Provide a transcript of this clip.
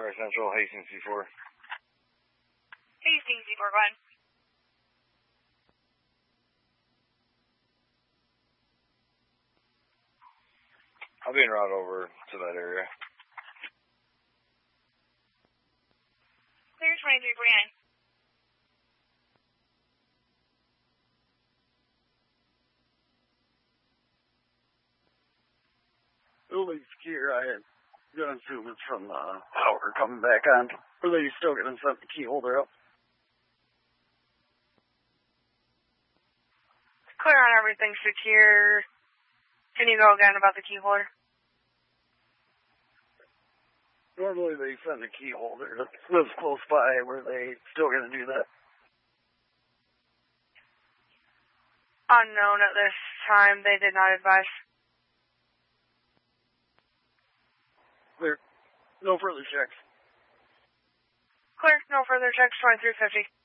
North Central, Hastings C4. Hastings C4, go ahead. I'll be en route over to that area. Clear 2349. Building secure, I had gun assumers from power coming back on. Are they still going to set the key holder up? Clear on everything secure. Can you go again about the key holder? Normally they send a key holder that lives close by. Were they still going to do that? Unknown at this time. They did not advise. Clear. No further checks. Clear. No further checks. 2350.